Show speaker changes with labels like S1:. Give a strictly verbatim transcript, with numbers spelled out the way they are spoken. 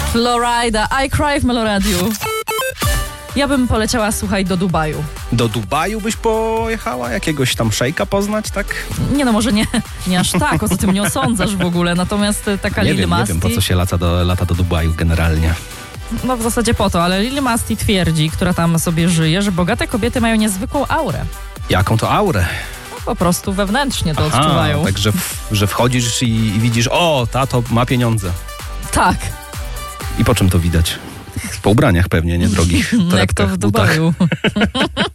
S1: Florida, I Cry w Meloradiu. Ja bym poleciała, słuchaj, do Dubaju.
S2: Do Dubaju byś pojechała? Jakiegoś tam szejka poznać, tak?
S1: Nie no, może nie, nie aż tak, o co ty mnie osądzasz w ogóle, natomiast taka
S2: Nie
S1: Lil
S2: wiem,
S1: Masti...
S2: nie wiem, po co się lata do, lata do Dubaju generalnie.
S1: No w zasadzie po to, ale Lil Masti twierdzi, która tam sobie żyje, że bogate kobiety mają niezwykłą aurę.
S2: Jaką to aurę?
S1: No, po prostu wewnętrznie to
S2: Aha,
S1: odczuwają.
S2: Także, w, że wchodzisz i, i widzisz, o, tato ma pieniądze.
S1: Tak.
S2: I po czym to widać? Po ubraniach pewnie, nie drogich.
S1: Jak to w
S2: butach.
S1: Dubaju.